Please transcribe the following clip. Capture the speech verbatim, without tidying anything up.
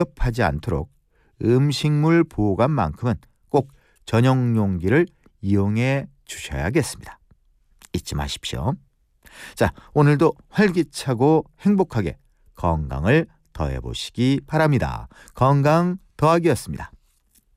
위협하지 않도록 음식물 보관만큼은 꼭 전용 용기를 이용해 주셔야겠습니다. 잊지 마십시오. 자, 오늘도 활기차고 행복하게 건강을 더해보시기 바랍니다. 건강 더하기였습니다.